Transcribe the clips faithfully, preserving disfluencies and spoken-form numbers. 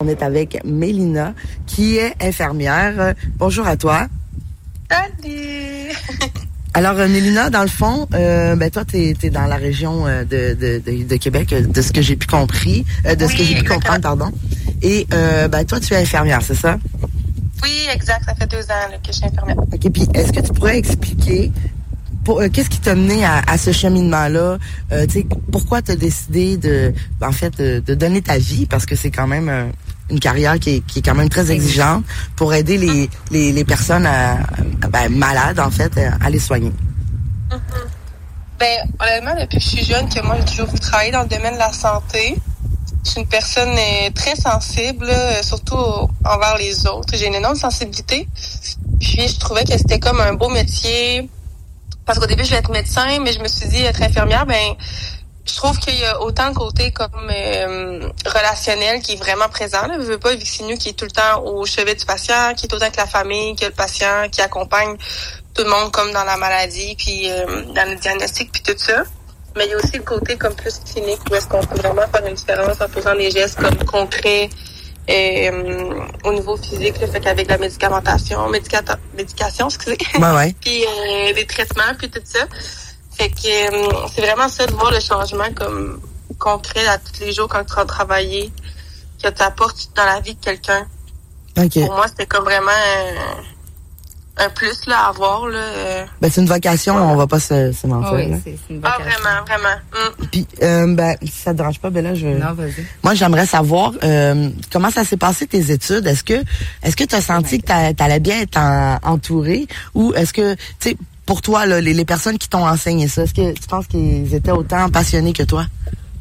On est avec Mélina, qui est infirmière. Bonjour à toi. Salut! Alors, Mélina, dans le fond, euh, ben toi, t'es, t'es dans la région de, de, de, de Québec, de ce que j'ai pu compris, euh, de oui, ce que j'ai pu comprendre, pardon. Et euh, ben toi, tu es infirmière, c'est ça? Oui, exact. Ça fait deux ans là, que je suis infirmière. OK, puis est-ce que tu pourrais expliquer pour, euh, qu'est-ce qui t'a mené à, à ce cheminement-là? Euh, tu sais, pourquoi t'as décidé de, en fait, de, de donner ta vie, parce que c'est quand même euh, une carrière qui est, qui est quand même très exigeante pour aider les, les, les personnes à, à, ben, malades, en fait, à les soigner. Mm-hmm. Ben, honnêtement, depuis que je suis jeune, que moi, j'ai toujours travaillé dans le domaine de la santé. Je suis une personne euh, très sensible, là, surtout envers les autres. J'ai une énorme sensibilité. Puis, je trouvais que c'était comme un beau métier. Parce qu'au début, je vais être médecin, mais je me suis dit, être infirmière, ben, je trouve qu'il y a autant de côté comme euh, relationnel qui est vraiment présent. Là. Je veux pas Vicinu qui est tout le temps au chevet du patient, qui est autant que la famille, que le patient, qui accompagne tout le monde comme dans la maladie, puis euh, dans le diagnostic, puis tout ça. Mais il y a aussi le côté comme plus clinique où est-ce qu'on peut vraiment faire une différence en faisant des gestes comme concrets euh, au niveau physique, là, fait qu'avec la médicamentation, médica- médication, excusez, ouais, ouais. puis euh, des traitements, puis tout ça. Fait que euh, c'est vraiment ça de voir le changement comme concret à tous les jours quand tu vas travailler, que tu apportes dans la vie de quelqu'un. Okay. Pour moi, c'était comme vraiment un, un plus là, à avoir. Là, euh. Ben, c'est une vocation, ouais. On va pas se, se mentir. Oh oui, là. C'est, c'est une vocation. Ah, vraiment, vraiment. Mm. Puis, euh, ben, si ça te dérange pas, Bella, je... Non, vas-y. Moi, j'aimerais savoir euh, comment ça s'est passé tes études. Est-ce que est-ce que tu as senti ouais. que tu allais bien être en, entourée ou est-ce que, tu sais, pour toi, là, les, les personnes qui t'ont enseigné ça, est-ce que tu penses qu'ils étaient autant passionnés que toi?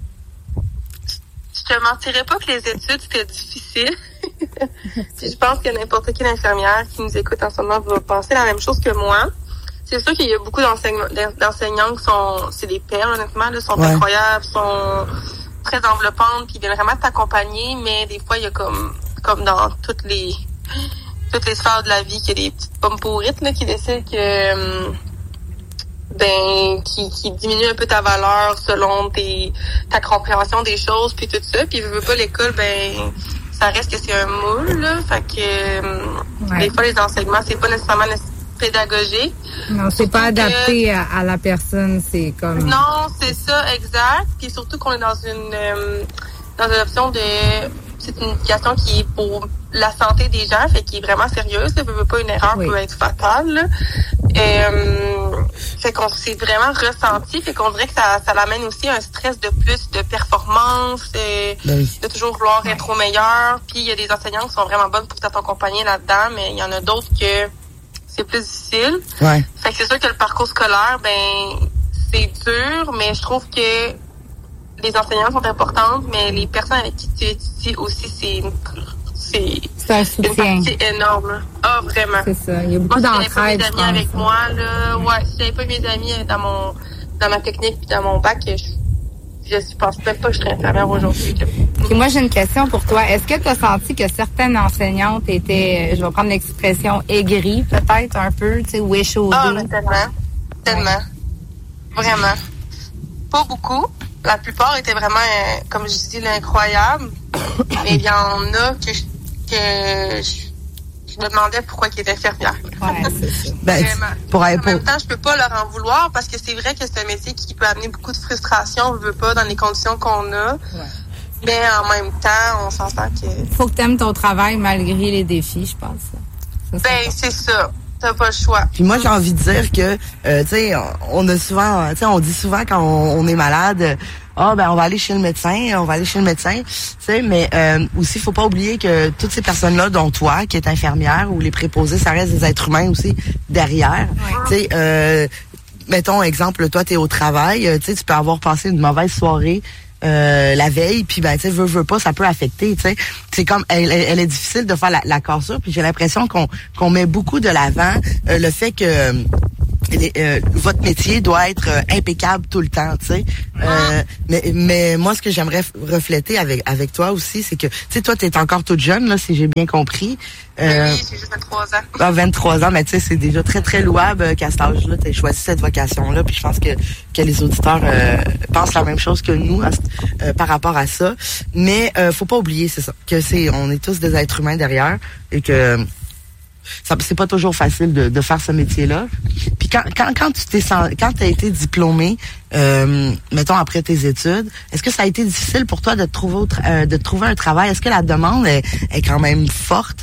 Je te mentirais pas que les études, c'était difficile. Je pense que n'importe quelle infirmière qui nous écoute en ce moment va penser la même chose que moi. C'est sûr qu'il y a beaucoup d'enseignants, d'enseignants qui sont, c'est des perles, honnêtement, là, sont ouais. incroyables, sont très enveloppantes, puis ils viennent vraiment t'accompagner, mais des fois, il y a comme, comme dans toutes les, toutes les sphères de la vie, qu'il y a des petites pommes pourrites, là, qui décident que, ben, qui, qui diminue un peu ta valeur selon tes, ta compréhension des choses, puis tout ça. Puis, je veux pas, l'école, ben, ça reste que c'est un moule, là. Fait que, ouais. des fois, les enseignements, c'est pas nécessairement pédagogique. Non, c'est surtout pas adapté que, à, à la personne, c'est comme... Non, c'est ça, exact. Puis surtout qu'on est dans une, euh, dans une option de... C'est une éducation qui est pour la santé des gens, fait qui est vraiment sérieuse. Ça veut pas une erreur oui. peut être fatale. Là. Et, euh, fait qu'on s'est vraiment ressenti, fait qu'on dirait que ça, ça l'amène aussi un stress de plus de performance, et oui. de toujours vouloir être au meilleur. Puis il y a des enseignants qui sont vraiment bonnes pour t'accompagner là-dedans, mais il y en a d'autres que c'est plus difficile. Ouais. Fait que c'est sûr que le parcours scolaire, ben c'est dur, mais je trouve que les enseignants sont importantes, mais les personnes avec qui tu étudies aussi, c'est une, c'est, c'est un soutien. Une partie énorme. Ah, vraiment. C'est ça. Il y a beaucoup moi, d'entraide. Si j'avais pas mes amis avec moi, là, ouais, si j'avais pas mes amis dans mon, dans ma technique puis dans mon bac, je, je pense même pas que je serais infirmière aujourd'hui. Et moi, j'ai une question pour toi. Est-ce que tu as senti que certaines enseignantes étaient, je vais prendre l'expression, aigries, peut-être un peu, tu sais, ou échaudées? Ah, mais tellement. Tellement. Ouais. Vraiment. Pas beaucoup. La plupart étaient vraiment, euh, comme je dis, là, incroyables. Mais il y en a que je, que je, je me demandais pourquoi ils étaient infirmières. Ouais, c'est ça. Ben, pour, en même pour... temps, je peux pas leur en vouloir parce que c'est vrai que c'est un métier qui peut amener beaucoup de frustration, on veut pas, dans les conditions qu'on a. Ouais. Mais en même temps, on s'entend que... Faut que tu aimes ton travail malgré les défis, je pense. Ça, ben, c'est ça. T'as pas le choix. Puis moi, j'ai envie de dire que, euh, tu sais, on a souvent, tu sais, on dit souvent quand on, on est malade, ah, ben, on va aller chez le médecin, on va aller chez le médecin, tu sais, mais euh, aussi, faut pas oublier que toutes ces personnes-là, dont toi, qui est infirmière, ou les préposés, ça reste des êtres humains aussi derrière. Ouais. Tu sais, euh, mettons, exemple, toi, t'es au travail, tu sais, tu peux avoir passé une mauvaise soirée, Euh, la veille, puis ben tu sais veux veux pas, ça peut affecter, tu sais. C'est comme elle, elle, elle est difficile de faire la, la cassure, puis j'ai l'impression qu'on qu'on met beaucoup de l'avant euh, le fait que les, euh, votre métier doit être euh, impeccable tout le temps, tu sais. Euh, mais, mais moi, ce que j'aimerais refléter avec avec toi aussi, c'est que, tu sais, toi, t'es encore toute jeune, là, si j'ai bien compris. Euh, oui, j'ai juste vingt-trois ans. Ah, vingt-trois ans, mais tu sais, c'est déjà très, très louable euh, qu'à cet âge-là, t'aies choisi cette vocation-là. Puis je pense que, que les auditeurs euh, pensent la même chose que nous euh, par rapport à ça. Mais euh, faut pas oublier, c'est ça, que c'est on est tous des êtres humains derrière et que ça c'est pas toujours facile de, de faire ce métier-là. Puis quand quand quand tu t'es quand t'as été diplômé, euh, mettons après tes études, est-ce que ça a été difficile pour toi de te trouver euh, de te trouver un travail? Est-ce que la demande est, est quand même forte?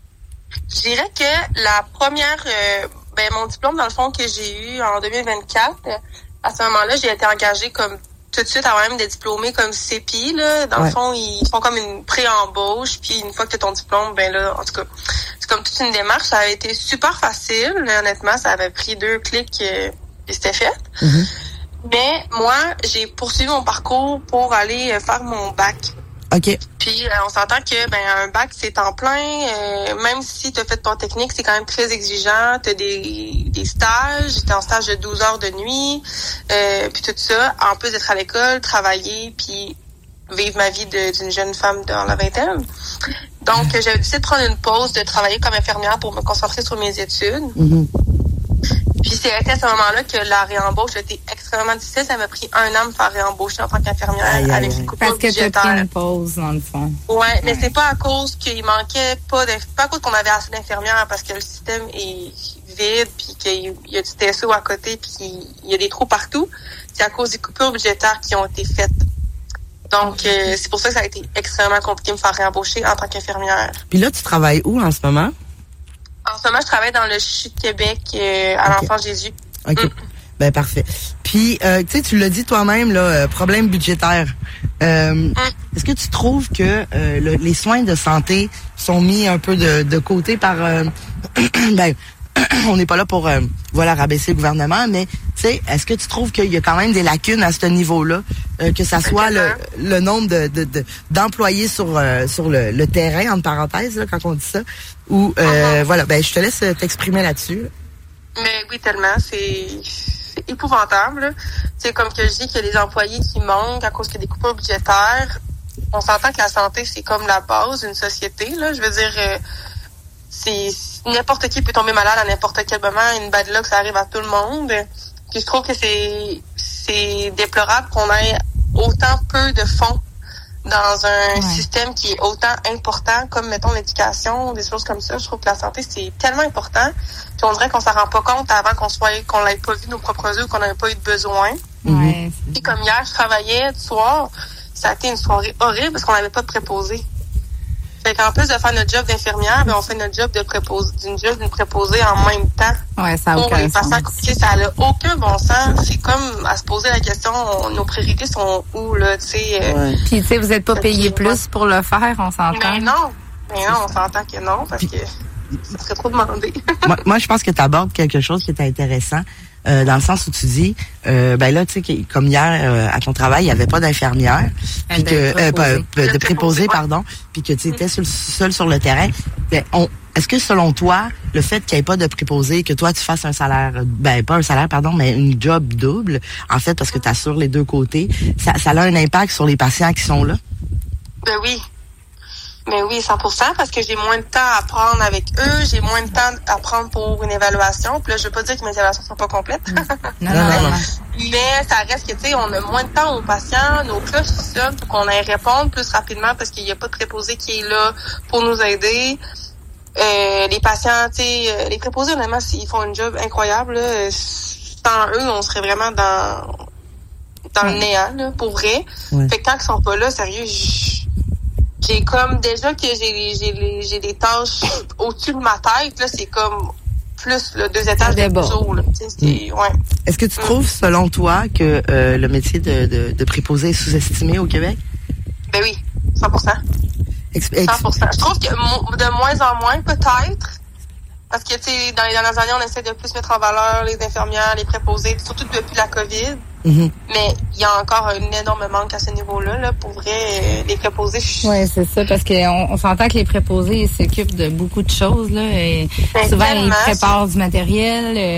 Je dirais que la première, euh, ben mon diplôme dans le fond que j'ai eu en deux mille vingt-quatre, à ce moment-là, j'ai été engagée comme tout de suite avant même d'être diplômée comme C P I, là. Dans ouais. le fond, ils font comme une pré-embauche, puis une fois que tu as ton diplôme, ben là, en tout cas, c'est comme toute une démarche. Ça a été super facile, honnêtement. Ça avait pris deux clics euh, et c'était fait. Mm-hmm. Mais moi, j'ai poursuivi mon parcours pour aller faire mon bac. OK. Puis euh, on s'entend que ben un bac c'est temps plein, euh, même si tu as fait ton technique, c'est quand même très exigeant, tu as des des stages, j'étais en stage de douze heures de nuit, euh, puis tout ça, en plus d'être à l'école, travailler puis vivre ma vie de, d'une jeune femme dans la vingtaine. Donc j'avais décidé de prendre une pause, de travailler comme infirmière pour me concentrer sur mes études. Mm-hmm. Puis c'est à ce moment-là que la réembauche a été extrêmement difficile. Ça m'a pris un an de me faire réembaucher en tant qu'infirmière aïe, avec aïe. les coupures budgétaires. Parce que tu as pris une pause, dans le fond. Ouais, ouais. Mais c'est pas à cause qu'il manquait pas de, pas à cause qu'on avait assez d'infirmières, parce que le système est vide, puis qu'il y a du T S O à côté, puis qu'il y a des trous partout. C'est à cause des coupures budgétaires qui ont été faites. Donc, euh, c'est pour ça que ça a été extrêmement compliqué de me faire réembaucher en tant qu'infirmière. Puis là, tu travailles où en ce moment? En ce moment, je travaille dans le C H U de Québec euh, à okay. l'Enfant Jésus. OK. Mm. Ben parfait. Puis, euh, tu sais, tu l'as dit toi-même, là, euh, problème budgétaire. Euh, mm. Est-ce que tu trouves que euh, le, les soins de santé sont mis un peu de, de côté par... Euh, ben, on n'est pas là pour euh, voilà rabaisser le gouvernement, mais tu sais, est-ce que tu trouves qu'il y a quand même des lacunes à ce niveau-là, euh, que ça soit le, le nombre de, de, de d'employés sur euh, sur le, le terrain, entre parenthèses, là, quand on dit ça, ou euh, uh-huh. voilà, ben je te laisse t'exprimer là-dessus. Mais oui, tellement, c'est, c'est épouvantable. C'est comme que je dis qu'il y a des employés qui manquent à cause qu'il y a des coupures budgétaires. On s'entend que la santé, c'est comme la base d'une société, là. Je veux dire, euh, c'est n'importe qui peut tomber malade à n'importe quel moment, une bad luck, ça arrive à tout le monde. Puis je trouve que c'est c'est déplorable qu'on ait autant peu de fonds dans un ouais. système qui est autant important comme, mettons, l'éducation, des choses comme ça. Je trouve que la santé, c'est tellement important. Puis on dirait qu'on s'en rend pas compte avant qu'on soit qu'on l'ait pas vu nos propres yeux, qu'on n'avait pas eu de besoin. Ouais. Puis comme hier, je travaillais du soir, ça a été une soirée horrible parce qu'on n'avait pas de préposé. Fait qu'en plus de faire notre job d'infirmière, ben on fait notre job de préposé, d'une job d'une préposée en même temps. Ouais, ça a pour aucun les patients compliqués, ça n'a aucun bon sens. C'est comme à se poser la question, on, nos priorités sont où, là, tu sais. Euh, ouais. Puis, tu sais, vous n'êtes pas payé plus pour le faire, on s'entend. Mais non, mais non, on s'entend que non, parce que ça serait trop demandé. moi, moi, je pense que tu abordes quelque chose qui est intéressant. Euh, dans le sens où tu dis, euh, ben là, tu sais, comme hier, euh, à ton travail, il n'y avait pas d'infirmière, puis que euh, pas, pas, de préposé, pardon, puis que tu étais seul, seul sur le terrain. Ben, on, est-ce que selon toi, le fait qu'il n'y ait pas de préposé, que toi tu fasses un salaire, ben pas un salaire, pardon, mais une job double, en fait, parce que tu assures les deux côtés, ça, ça a un impact sur les patients qui sont là? Ben oui. Mais oui, cent pour cent, parce que j'ai moins de temps à prendre avec eux, j'ai moins de temps à prendre pour une évaluation. Puis là, je veux pas dire que mes évaluations sont pas complètes. non, non, non, non. Mais ça reste que, tu sais, on a moins de temps aux patients, nos cloches sonnent pour qu'on aille répondre plus rapidement parce qu'il n'y a pas de préposé qui est là pour nous aider. Euh, les patients, tu sais, les préposés, honnêtement, ils font un job incroyable. Là. Sans eux, on serait vraiment dans dans ouais. le néant, là, pour vrai. Ouais. Fait que quand ils sont pas là, sérieux, j'... J'ai comme déjà que j'ai j'ai j'ai des tâches au-dessus de ma tête, là, c'est comme plus là, deux étages de plus haut, là. C'est, ouais. Est-ce que tu trouves, mm. selon toi, que euh, le métier de, de, de préposé est sous-estimé au Québec? Ben oui, cent pour cent. Ex- ex- cent pour cent. Je trouve que de moins en moins, peut-être, parce que, tu sais, dans les dernières années, on essaie de plus mettre en valeur les infirmières, les préposés, surtout depuis la COVID. Mm-hmm. Mais il y a encore un énorme manque à ce niveau-là, là, pour vrai, euh, les préposés. Oui, c'est ça, parce qu'on on s'entend que les préposés ils s'occupent de beaucoup de choses, là, et souvent, ils préparent du matériel, euh,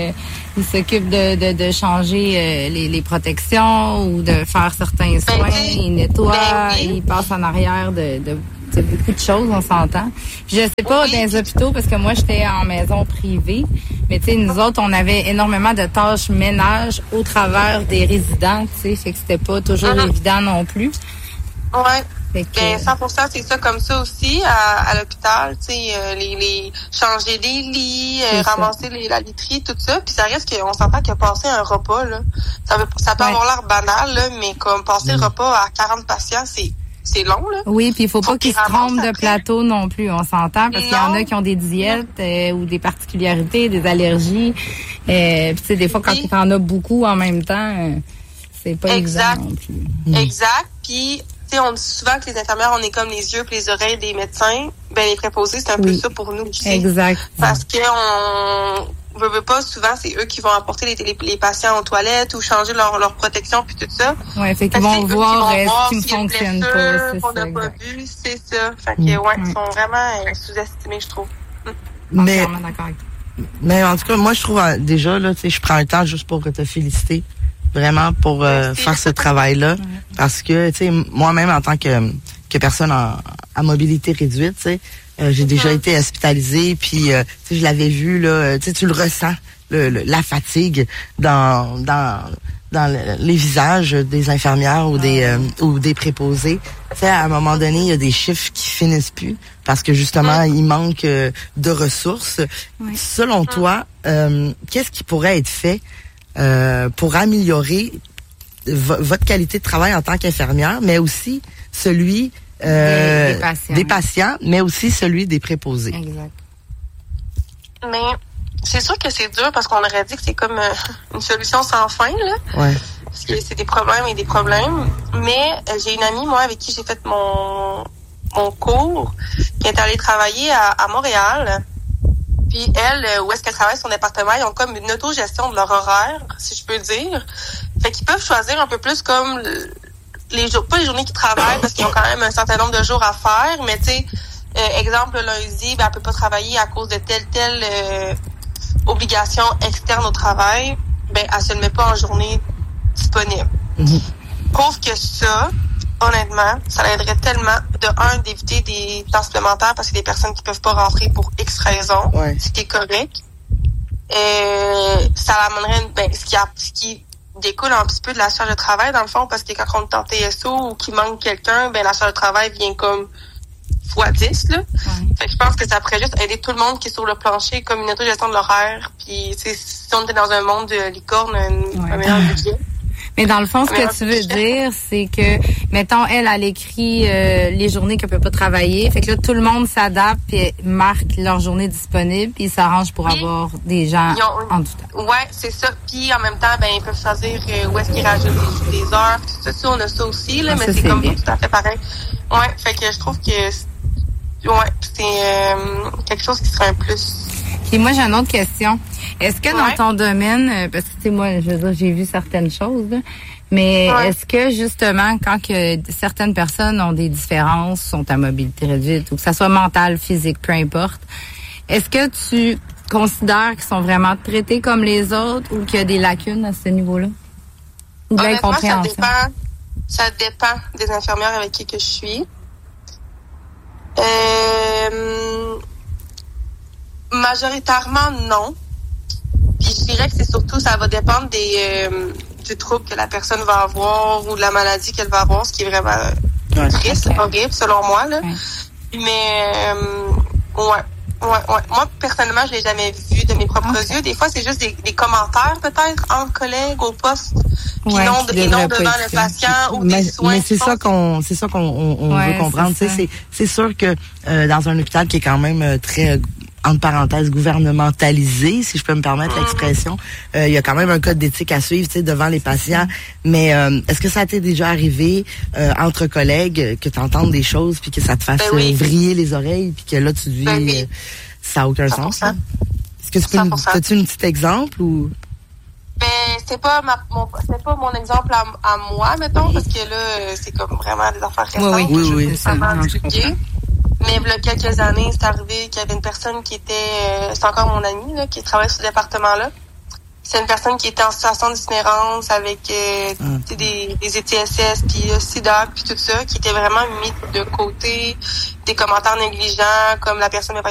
ils s'occupent de, de, de changer euh, les, les protections ou de faire certains soins. Ben, ils nettoient, ben, oui. Ils passent en arrière de, de c'est beaucoup de choses, on s'entend. Je sais pas oui. Dans les hôpitaux, parce que moi, j'étais en maison privée, mais tu sais, nous autres, on avait énormément de tâches ménage au travers des résidents, tu sais, fait que c'était pas toujours uh-huh. évident non plus. Ouais. Que... Ben, cent pour cent, c'est ça comme ça aussi à, à l'hôpital, tu sais, euh, les, les changer des lits, euh, ramasser les, la literie, tout ça. Puis ça reste qu'on s'entend qu'il a passé un repas, là. Ça, veut, ça peut ouais. avoir l'air banal, là, mais comme passer mmh. le repas à quarante patients, c'est c'est long, là. Oui, puis il faut, faut pas qu'ils se trompent de plateau non plus, on s'entend, parce non. qu'il y en a qui ont des diètes euh, ou des particularités, des allergies. Euh, puis tu sais, des fois, quand oui. tu en as beaucoup en même temps, euh, c'est pas exact. Exact non plus. Exact. Puis, tu sais, on dit souvent que les infirmières, on est comme les yeux et les oreilles des médecins. Ben, les préposés, c'est un oui. peu ça pour nous aussi. Exact. Parce que on veut, veut pas, souvent, c'est eux qui vont apporter les, les, les patients aux toilettes ou changer leur, leur protection puis tout ça. Oui, fait qu'ils vont voir ce qui ne fonctionne pas. C'est qu'on n'a pas vu, c'est ça. Fait que, ouais, ils sont vraiment euh, sous-estimés, je trouve. Mais, mais en tout cas, moi, je trouve, euh, déjà, là, tu sais, je prends un temps juste pour te féliciter. Vraiment pour euh, faire ce travail-là. Ouais. Parce que, tu sais, moi-même, en tant que, que personne en, à mobilité réduite, tu sais, euh, j'ai déjà été hospitalisée, puis, euh, tu sais, je l'avais vu, là, tu sais, tu le ressens, le, le, la fatigue dans dans dans le, les visages des infirmières ou des euh, ou des préposés. Tu sais, à un moment donné, il y a des chiffres qui finissent plus parce que, justement, il manque euh, de ressources. Ouais. Selon toi, euh, qu'est-ce qui pourrait être fait Euh, pour améliorer v- votre qualité de travail en tant qu'infirmière, mais aussi celui euh, des, des, patients. des patients, mais aussi celui des préposés. Exact. Mais c'est sûr que c'est dur parce qu'on aurait dit que c'est comme euh, une solution sans fin, là. Ouais. Parce que c'est des problèmes et des problèmes. Mais euh, j'ai une amie, moi, avec qui j'ai fait mon mon cours, qui est allée travailler à, à Montréal. Puis elle, où est-ce qu'elle travaille son département, ils ont comme une autogestion de leur horaire, si je peux dire. Fait qu'ils peuvent choisir un peu plus comme les jours, pas les journées qu'ils travaillent, parce qu'ils ont quand même un certain nombre de jours à faire, mais tu sais, euh, exemple, le lundi, ben, elle peut pas travailler à cause de telle, telle euh, obligation externe au travail, ben, elle se le met pas en journée disponible. Mm-hmm. Prouve que ça, honnêtement, ça l'aiderait tellement, de un, d'éviter des temps supplémentaires parce que des personnes qui peuvent pas rentrer pour X raisons, ouais. Ce qui est correct. Euh, ça l'amènerait, ben, ce qui, a, ce qui découle un petit peu de la charge de travail, dans le fond, parce que quand on est en T S O ou qu'il manque quelqu'un, ben, la charge de travail vient comme fois dix, là. Ouais. Fait que je pense que ça pourrait juste aider tout le monde qui est sur le plancher, comme une autogestion de l'horaire, puis, tu sais, si on était dans un monde de licorne, un, ouais. un meilleur budget. Mais dans le fond, ce que tu veux dire, c'est que, mettons, elle, elle écrit euh, les journées qu'elle peut pas travailler. Fait que là, tout le monde s'adapte et marque leur journée disponible, puis ils s'arrangent pour puis, avoir des gens ont, en tout temps. Ouais, c'est ça. Puis en même temps, ben ils peuvent choisir euh, où est-ce qu'ils rajoutent les, les heures. Tout ça, ça, on a ça aussi, là, ah, mais ça, c'est, c'est comme bien. Tout à fait pareil. Ouais, fait que je trouve que ouais, c'est euh, quelque chose qui serait un plus. Et moi, j'ai une autre question. Est-ce que ouais. dans ton domaine, parce que tu sais, moi, je veux dire, j'ai vu certaines choses, là, mais ouais. est-ce que justement, quand que certaines personnes ont des différences, sont à mobilité réduite, ou que ça soit mentale, physique, peu importe, est-ce que tu considères qu'ils sont vraiment traités comme les autres ou qu'il y a des lacunes à ce niveau-là? Ou de l'incompréhension? Ça dépend, ça dépend des infirmières avec qui que je suis. Euh... Majoritairement, non. Puis je dirais que c'est surtout, ça va dépendre des euh, du trouble que la personne va avoir ou de la maladie qu'elle va avoir, ce qui est vraiment ouais. triste, okay. horrible, selon moi, là. Ouais. Mais, euh, ouais, ouais, ouais. Moi, personnellement, je l'ai jamais vu de mes propres okay. yeux. Des fois, c'est juste des, des commentaires, peut-être, entre collègues au poste, puis ouais, non, et non devant le patient ou mais, des soins. Mais c'est ça qu'on, c'est ça qu'on on, on ouais, veut comprendre. C'est, c'est, c'est sûr que euh, dans un hôpital qui est quand même euh, très entre parenthèses, gouvernementalisé, si je peux me permettre mmh. l'expression. Euh, il y a quand même un code d'éthique à suivre, tu sais, devant les patients. Mais euh, est-ce que ça t'est déjà arrivé euh, entre collègues que tu entendes des choses puis que ça te fasse ben oui. euh, vriller les oreilles puis que là tu dis ben oui. euh, ça n'a aucun cent pour cent. Sens? Est-ce que tu peux nous, as-tu un petit exemple ou? Ben c'est pas ma mon c'est pas mon exemple à, à moi mettons parce que là c'est comme vraiment des affaires récentes. Oui oui oui. oui ça m'a expliqué. Mais il y a quelques années, c'est arrivé qu'il y avait une personne qui était, euh, c'est encore mon amie, là, qui travaille sur ce département-là. c'est une personne qui était en situation d'itinérance avec euh, mm. des, des E T S S, puis euh, SIDA, puis tout ça, qui était vraiment mis de côté, des commentaires négligents, comme la personne